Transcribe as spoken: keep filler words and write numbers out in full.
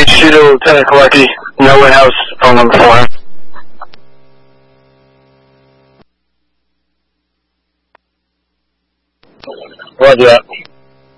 Shooter Lieutenant Kalecki, Noah House, phone number four. Roger that.